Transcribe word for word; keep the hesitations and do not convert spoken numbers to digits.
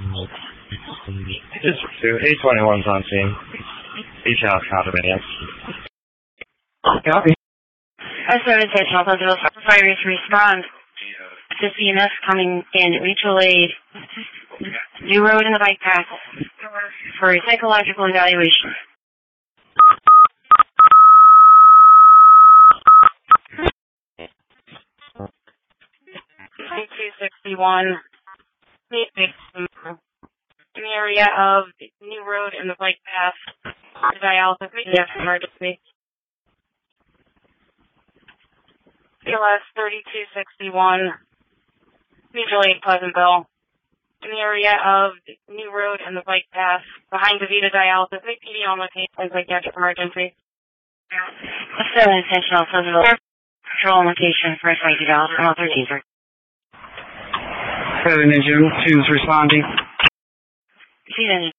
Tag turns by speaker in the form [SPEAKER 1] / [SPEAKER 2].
[SPEAKER 1] Just two. A twenty-one's on scene. Each house condominium. Copy.
[SPEAKER 2] I started to tell those fires respond to C M S coming in mutual aid. New road in the bike path for a psychological evaluation. two sixty-one in the area of New Road in the bike path for dialysis. Yes, emergency. P L S thirty-two sixty-one, mutual aid Pleasantville. In the area of New Road and the bike path behind the Vita dialysis. P D on location and psychiatric emergency. Still intentional Pleasantville. Patrol on location for psychiatric dialysis on thirteen, sir.
[SPEAKER 1] Seven engine, two's responding.
[SPEAKER 2] See that